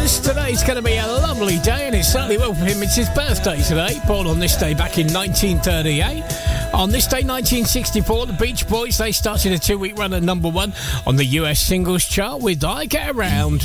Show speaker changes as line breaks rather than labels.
Thomas. Today's going to be a lovely day, and it certainly will for him. It's his birthday today, born on this day back in 1938. On this day, 1964, the Beach Boys, they started a 2-week run at number 1 on the US singles chart with I Get Around.